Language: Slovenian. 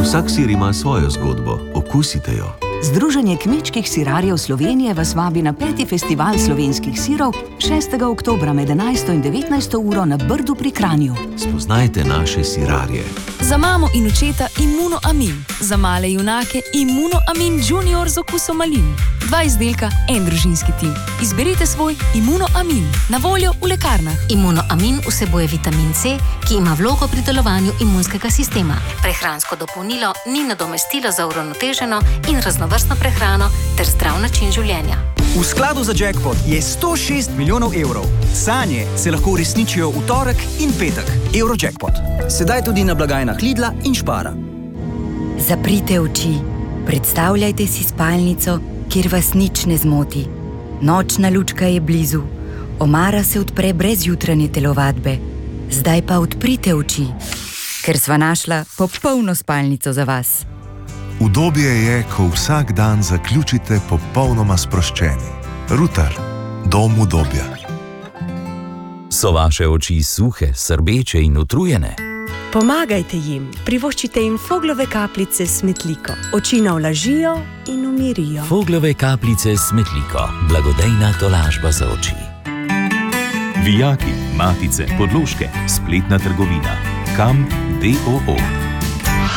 Vsak sir ima svojo zgodbo, okusite jo. Združenje kmečkih sirarjev Slovenije vas vabi na 5. festival slovenskih sirov 6. oktobra med 11. in 19. uro na Brdu pri Kranju. Spoznajte naše sirarje. Za mamo in očeta Immuno Amin, za male junake Immuno Amin Junior z okusom malin. 2 izdelka, en družinski tim. Izberite svoj Immuno Amin, na voljo v lekarnah. Immuno Amin vsebuje vitamin C, ki ima vlogo pri delovanju imunskega sistema. Prehransko dopolnilo ni nadomestilo za uravnoteženo in raznovrstno prehrano ter zdrav način življenja. V skladu za jackpot je 106 milijonov evrov. Sanje se lahko uresničijo v torek in petek. Eurojackpot. Sedaj tudi na blagajnah Lidla in Spara. Zaprite oči. Predstavljajte si spalnico, kjer vas nič ne zmoti. Nočna lučka je blizu. Omara se odpre brez jutranje telovadbe. Zdaj pa odprite oči, ker sva našla popolno spalnico za vas. Udobje je, ko vsak dan zaključite popolnoma sproščeni. Rutar, dom udobja. So vaše oči suhe, srbeče in utrujene? Pomagajte jim, privoščite jim Foglove kapljice s Smetliko. Oči navlažijo in umirijo. Foglove kapljice s Smetliko, blagodejna tolažba za oči. Vijaki, matice, podložke, spletna trgovina. Kam? DOO.